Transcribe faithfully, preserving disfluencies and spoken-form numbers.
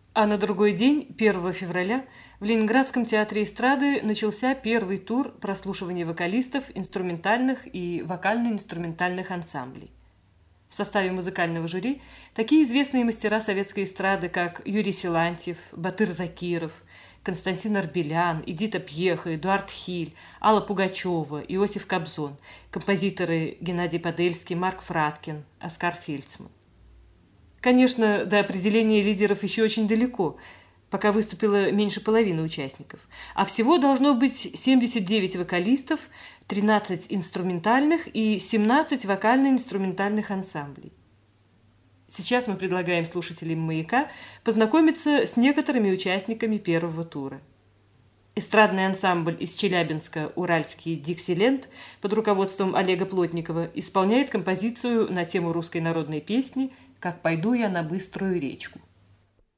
А на другой день, первого февраля, в Ленинградском театре эстрады начался первый тур прослушивания вокалистов инструментальных и вокально-инструментальных ансамблей. В составе музыкального жюри такие известные мастера советской эстрады, как Юрий Силантьев, Батыр Закиров, Константин Арбелян, Эдита Пьеха, Эдуард Хиль, Алла Пугачева, Иосиф Кобзон, композиторы Геннадий Подельский, Марк Фраткин, Оскар Фельдсман. Конечно, до определения лидеров еще очень далеко, пока выступило меньше половины участников. А всего должно быть семьдесят девять вокалистов, тринадцать инструментальных и семнадцать вокально-инструментальных ансамблей. Сейчас мы предлагаем слушателям «Маяка» познакомиться с некоторыми участниками первого тура. Эстрадный ансамбль из Челябинска «Уральский Диксиленд» под руководством Олега Плотникова исполняет композицию на тему русской народной песни «Как пойду я на быструю речку».